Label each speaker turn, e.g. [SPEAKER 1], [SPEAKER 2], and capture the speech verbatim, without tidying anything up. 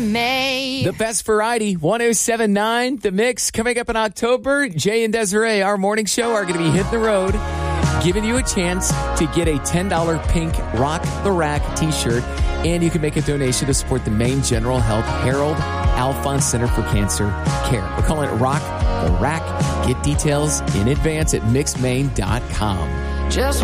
[SPEAKER 1] May.
[SPEAKER 2] The best variety, one oh seven point nine, The Mix. Coming up in October, Jay and Desiree, our morning show, are going to be hitting the road, giving you a chance to get a ten dollars pink Rock the Rack t-shirt, and you can make a donation to support the Maine General Health Harold Alphonse Center for Cancer Care. We're calling it Rock the Rack. Get details in advance at mix maine dot com.
[SPEAKER 1] Just